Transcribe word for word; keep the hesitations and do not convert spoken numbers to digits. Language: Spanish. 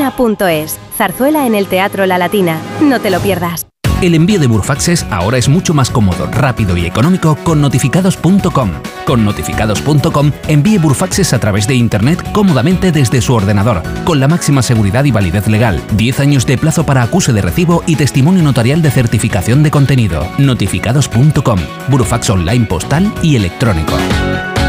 latina punto es. Zarzuela en el Teatro La Latina. No te lo pierdas. El envío de Burofaxes ahora es mucho más cómodo, rápido y económico con notificados punto com. Con notificados punto com envíe Burofaxes a través de Internet cómodamente desde su ordenador, con la máxima seguridad y validez legal, diez años de plazo para acuse de recibo y testimonio notarial de certificación de contenido. notificados punto com, Burofax online postal y electrónico.